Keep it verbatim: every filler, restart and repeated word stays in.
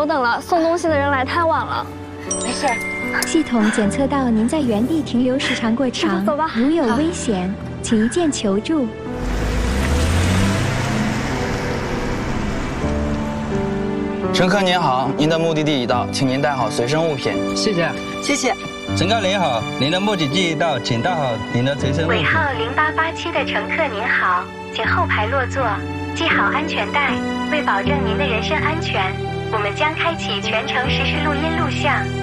久等了，送东西的人来太晚了。 没事。 系统检测到您在原地停留时长过长， 走吧。 如有危险，请一键求助。 乘客您好，您的目的地已到，请您带好随身物品。 谢谢， 谢谢。 乘客您好，您的目的地已到，请带好您的随身物品。 尾号零八八七的乘客您好，请后排落座，系好安全带。为保证您的人身安全，我们将开启全程实时录音录像。